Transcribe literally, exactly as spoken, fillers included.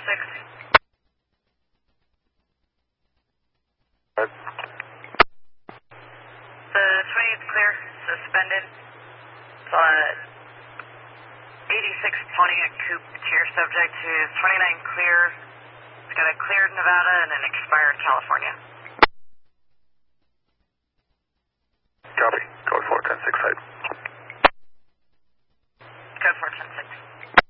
six. Right. The twenty-eighth clear, suspended. But eighty-six Pontiac Coupe tier subject to twenty-nine clear. It's got a cleared Nevada and an expired California. Copy. Code four ten six side.